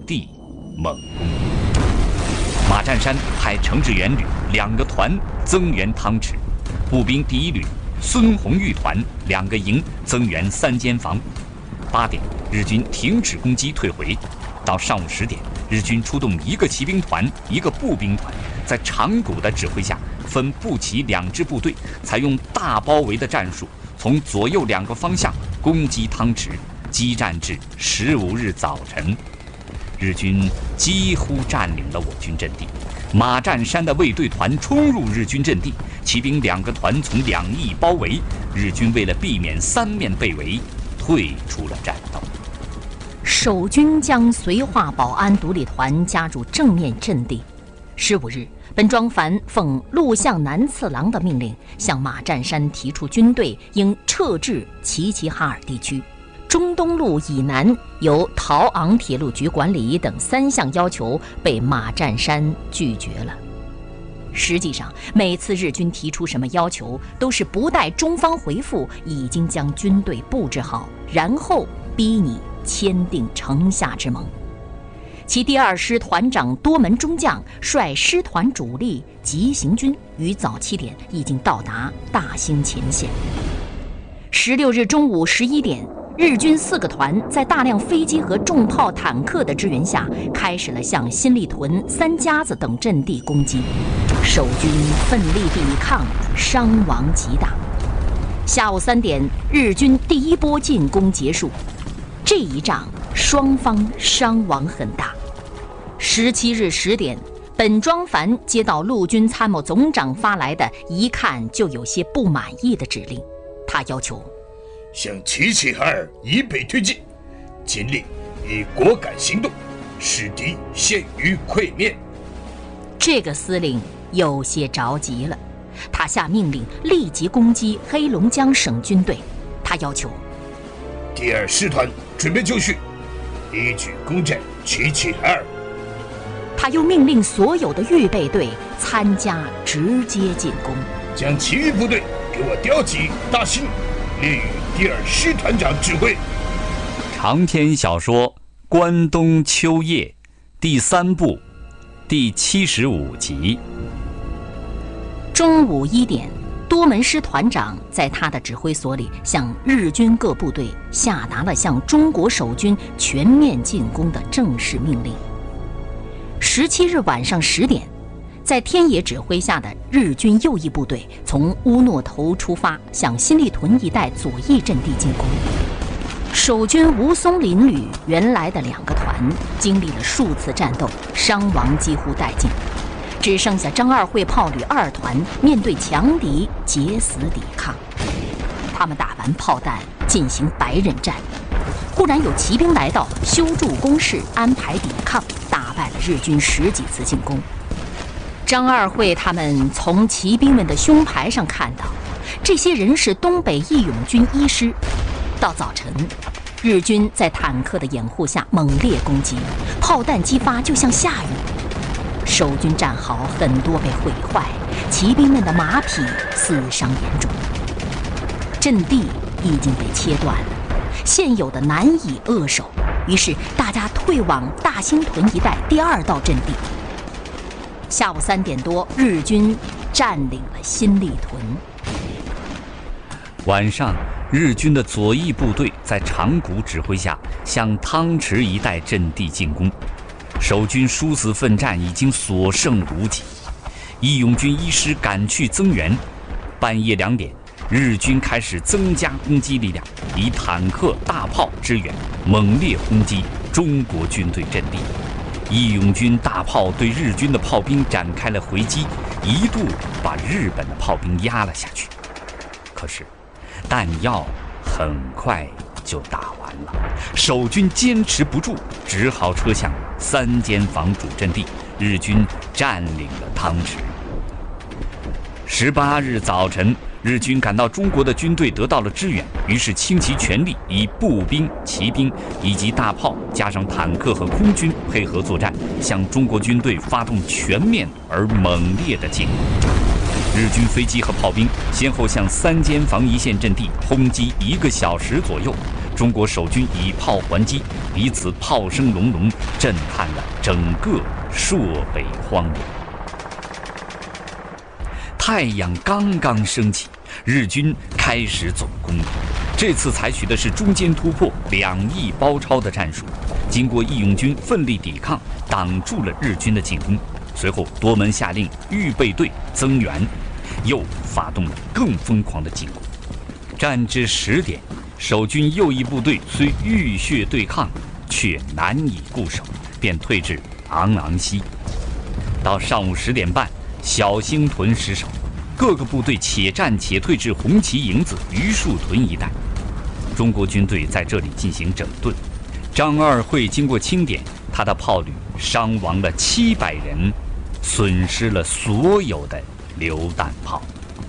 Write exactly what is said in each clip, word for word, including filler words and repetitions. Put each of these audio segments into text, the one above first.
地猛攻。马占山派程志远旅两个团增援汤池，步兵第一旅孙红玉团两个营增援三间房。八点，日军停止攻击，退回。到上午十点，日军出动一个骑兵团、一个步兵团，在长谷的指挥下，分步骑两支部队，采用大包围的战术，从左右两个方向攻击汤池，激战至十五日早晨。日军几乎占领了我军阵地，马占山的卫队团冲入日军阵地，骑兵两个团从两翼包围，日军为了避免三面被围，退出了战斗。 守军将绥化保安独立团加入正面阵地。十五日，本庄繁奉陆相南次郎的命令，向马占山提出军队应撤至齐齐哈尔地区。中东路以南由陶昂铁路局管理等三项要求被马占山拒绝了。实际上，每次日军提出什么要求，都是不待中方回复，已经将军队布置好，然后逼你签订城下之盟。其第二师团长多门中将率师团主力急行军，于早七点已经到达大兴前线。十六日中午十一点，日军四个团在大量飞机和重炮、坦克的支援下，开始了向新立屯、三家子等阵地攻击。守军奋力抵抗，伤亡极大。下午三点，日军第一波进攻结束。这一仗双方伤亡很大。十七日十点，本庄繁接到陆军参谋总长发来的一看就有些不满意的指令，他要求向齐齐哈尔以北推进，尽力以果敢行动，使敌陷于溃灭。 这个司令有些着急了，他下命令立即攻击黑龙江省军队。他要求第二师团准备就绪，一举攻占齐齐哈尔。 他又命令所有的预备队参加直接进攻， 将其余部队给我调集大兴，列于第二师团长指挥。 长篇小说《关东秋夜》第三部第七十五集。 中午一点，多门师团长在他的指挥所里向日军各部队下达了向中国守军全面进攻的正式命令。十七日晚上十点，在天野指挥下的日军右翼部队从乌诺头出发，向新立屯一带左翼阵地进攻。守军吴松林旅原来的两个团经历了数次战斗，伤亡几乎殆尽，只剩下张二会炮旅二团面对强敌竭死抵抗。他们打完炮弹进行白刃战，忽然有骑兵来到，修筑工事，安排抵抗，打败了日军十几次进攻。张二会他们从骑兵们的胸牌上看到，这些人是东北义勇军一师。到早晨，日军在坦克的掩护下猛烈攻击，炮弹击发就像下雨。守军战壕很多被毁坏，骑兵们的马匹死伤严重，阵地已经被切断了，现有的难以扼守，于是大家退往大兴屯一带第二道阵地。下午三点多，日军占领了新立屯。 晚上，日军的左翼部队在长谷指挥下向汤池一带阵地进攻，守军殊死奋战，已经所剩无几。义勇军一师赶去增援。半夜两点，日军开始增加攻击力量，以坦克、大炮支援，猛烈轰击中国军队阵地。义勇军大炮对日军的炮兵展开了回击，一度把日本的炮兵压了下去。可是弹药很快就打完了，守军坚持不住，只好撤向三间房主阵地。日军占领了汤池。十八日早晨，日军感到中国的军队得到了支援，于是倾其全力，以步兵、骑兵以及大炮加上坦克和空军配合作战，向中国军队发动全面而猛烈的进攻。日军飞机和炮兵先后向三间房一线阵地轰击一个小时左右， 中国守军以炮还击，彼此炮声隆隆，震撼了整个朔北荒原。太阳刚刚升起，日军开始总攻。这次采取的是中间突破、两翼包抄的战术。经过义勇军奋力抵抗，挡住了日军的进攻。随后，多门下令预备队增援，又发动了更疯狂的进攻。战至十点，守军右翼部队虽浴血对抗，却难以固守，便退至昂昂溪。到上午十点半，小兴屯失守，各个部队且战且退至红旗营子、榆树屯一带。中国军队在这里进行整顿。张二会经过清点，他的炮旅伤亡了七百人，损失了所有的榴弹炮。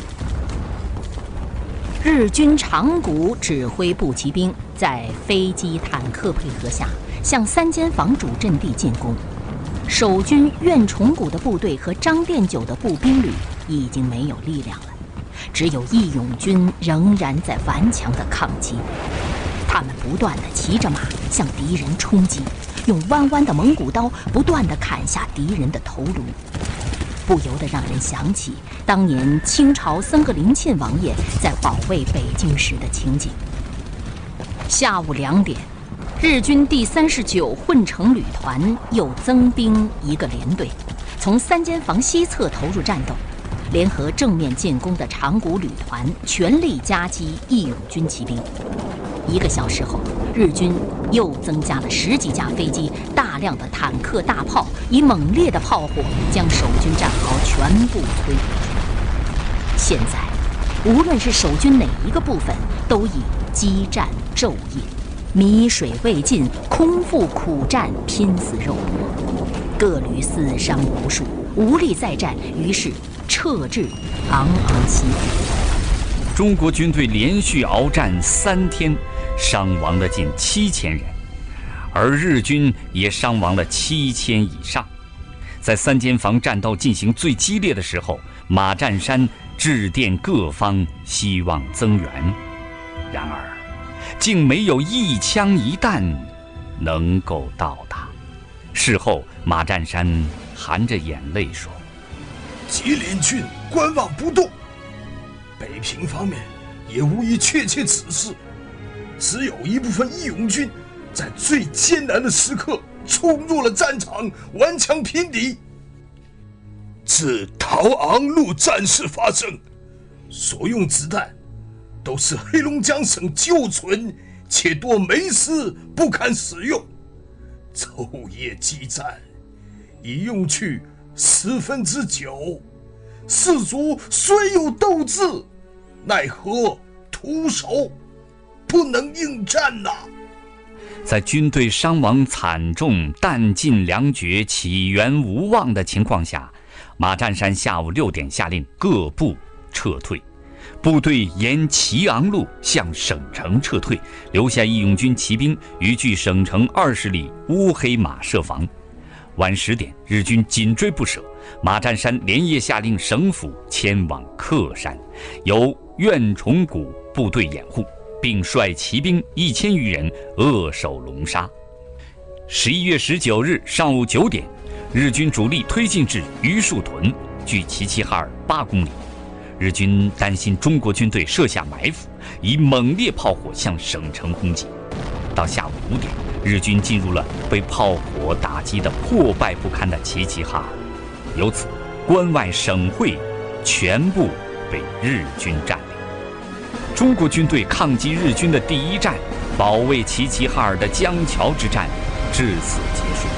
日军长谷指挥步骑兵在飞机、坦克配合下，向三间房主阵地进攻。守军苑崇谷的部队和张殿九的步兵旅已经没有力量了，只有义勇军仍然在顽强地抗击。他们不断地骑着马向敌人冲击，用弯弯的蒙古刀不断地砍下敌人的头颅，不由得让人想起当年清朝僧格林沁王爷在保卫北京时的情景。下午两点，日军第三十九混成旅团又增兵一个连队，从三间房西侧投入战斗，联合正面进攻的长谷旅团全力夹击义勇军骑兵。一个小时后，日军又增加了十几架飞机、大量的坦克、大炮，以猛烈的炮火将守军战壕全部摧毁。现在，无论是守军哪一个部分，都已激战昼夜，米水未进，空腹苦战，拼死肉搏，各旅死伤无数，无力再战，于是撤至昂昂溪。 中国军队连续鏖战三天，伤亡了近七千人，而日军也伤亡了七千以上。在三间房战斗进行最激烈的时候，马占山致电各方，希望增援，然而竟没有一枪一弹能够到达。事后，马占山含着眼泪说：“ 吉林军观望不动，北平方面也无以确切指示，只有一部分义勇军在最艰难的时刻冲入了战场，顽强拼敌。自陶昂路战事发生，所用子弹都是黑龙江省旧存且多霉死，不堪使用，昼夜激战，已用去十分之九。士卒虽有斗志，奈何徒手，不能应战呐、啊！” 在军队伤亡惨重、弹尽粮绝、起援无望的情况下，马占山下午六点下令各部撤退，部队沿齐昂路向省城撤退，留下义勇军骑兵于距省城二十里乌黑马设防。晚十点，日军紧追不舍，马占山连夜下令省府迁往克山，由苑崇谷部队掩护，并率骑兵一千余人扼守龙沙。十一月十九日上午九点，日军主力推进至榆树屯，距齐齐哈尔八公里。日军担心中国军队设下埋伏，以猛烈炮火向省城轰击。到下午五点，日军进入了被炮火打击的破败不堪的齐齐哈尔，由此关外省会全部被日军占领。中国军队抗击日军的第一战，保卫齐齐哈尔的江桥之战至此结束。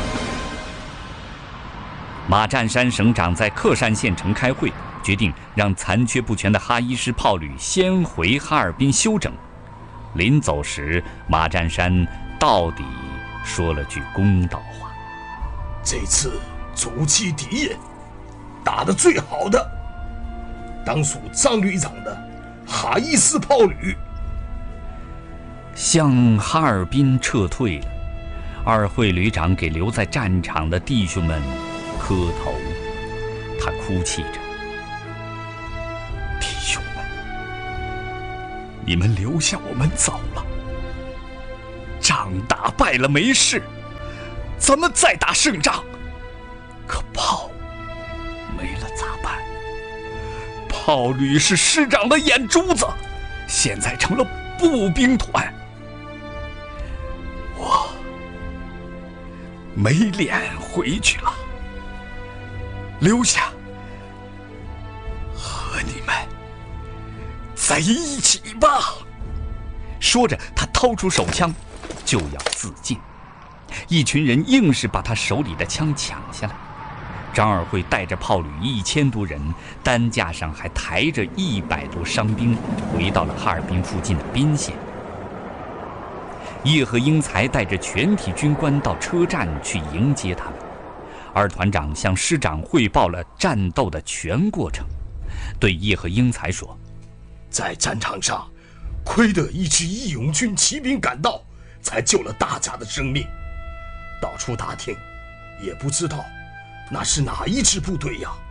马占山省长在克山县城开会，决定让残缺不全的哈一师炮旅先回哈尔滨休整。临走时，马占山到底说了句公道话：“ 这次阻击敌人打得最好的，当属张旅长的哈一师炮旅。” 向哈尔滨撤退了，二会旅长给留在战场的弟兄们磕头，他哭泣着：“ 弟兄们，你们留下我们走了， 仗打败了没事，咱们再打胜仗。可炮没了咋办？炮旅是师长的眼珠子，现在成了步兵团，我没脸回去了，留下和你们在一起吧。说着，他掏出手枪，就要自尽。一群人硬是把他手里的枪抢下来。张二会带着炮旅一千多人，担架上还抬着一百多伤兵，回到了哈尔滨附近的宾县。叶和英才带着全体军官到车站去迎接他们。二团长向师长汇报了战斗的全过程，对叶和英才说：“ 在战场上，亏得一支义勇军骑兵赶到，才救了大家的生命。到处打听，也不知道那是哪一支部队呀？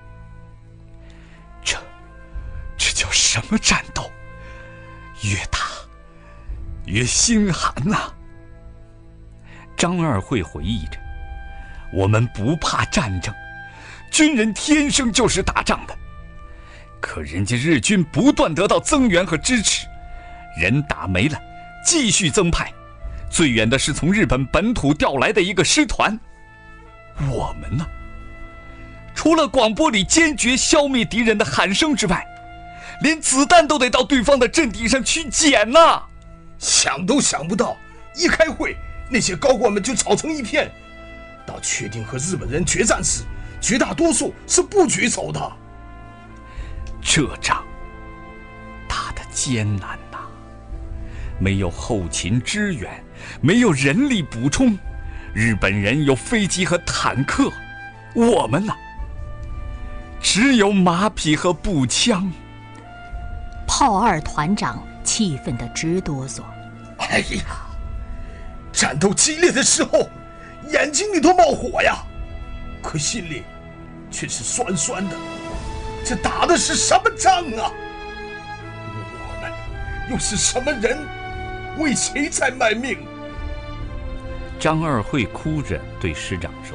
这，这叫什么战斗？越打越心寒呐、啊。”张二会回忆着：“我们不怕战争，军人天生就是打仗的。可人家日军不断得到增援和支持，人打没了，继续增派。最远的是从日本本土调来的一个师团。我们呢，除了广播里坚决消灭敌人的喊声之外，连子弹都得到对方的阵地上去捡呐、啊！ 想都想不到，一开会，那些高官们就吵成一片。到确定和日本人决战时，绝大多数是不举手的。 这仗打得艰难呐、啊，没有后勤支援，没有人力补充，日本人有飞机和坦克，我们呢，只有马匹和步枪。 炮二团长气愤得直哆嗦。 哎呀，战斗激烈的时候，眼睛里都冒火呀，可心里却是酸酸的。这打的是什么仗啊？我们又是什么人？为谁在卖命？ 张二会哭着对师长说：“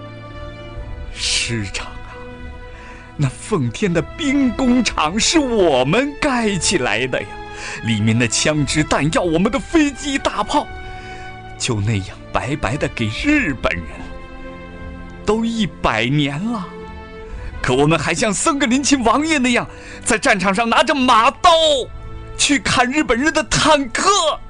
师长啊，那奉天的兵工厂是我们盖起来的呀，里面的枪支弹药，我们的飞机大炮，就那样白白的给日本人，都一百年了。可我们还像僧格林沁王爷那样，在战场上拿着马刀去砍日本人的坦克。”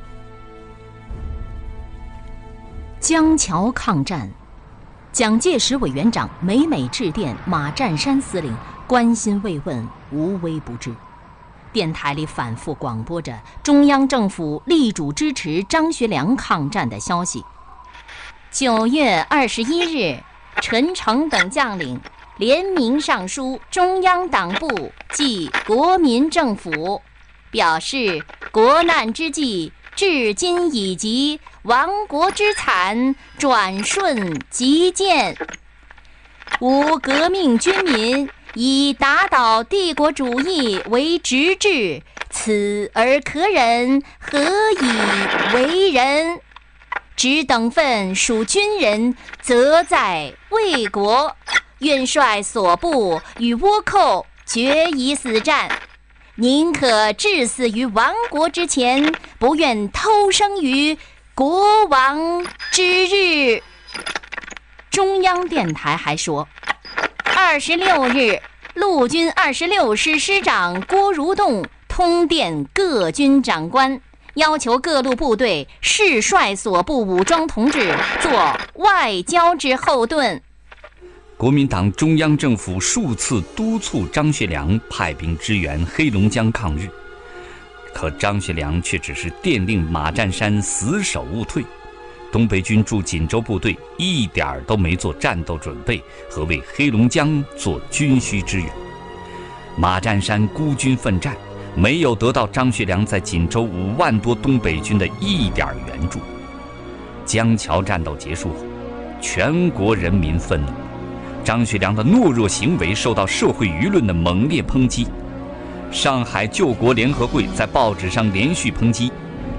江桥抗战，蒋介石委员长每每致电马占山司令，关心慰问，无微不至。电台里反复广播着中央政府力主支持张学良抗战的消息。九月二十一日，陈诚等将领联名上书中央党部及国民政府，表示国难之际至今已及，亡国之惨转瞬即见。吾革命军民以打倒帝国主义为直志，此而可忍，何以为人？只等份属军人，则在为国。愿率所部与倭寇决一死战，宁可致死于亡国之前，不愿偷生于国亡之日。中央电台还说，二十六日，陆军二十六师师长郭如栋通电各军长官，要求各路部队誓率所部武装同志做外交之后盾。 国民党中央政府数次督促张学良派兵支援黑龙江抗日，可张学良却只是电令马占山死守勿退，东北军驻锦州部队一点儿都没做战斗准备和为黑龙江做军需支援。马占山孤军奋战，没有得到张学良在锦州五万多东北军的一点援助。江桥战斗结束后，全国人民愤怒，张学良的懦弱行为受到社会舆论的猛烈抨击。上海救国联合会在报纸上连续抨击，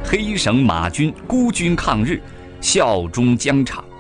黑省马军孤军抗日，效忠疆场。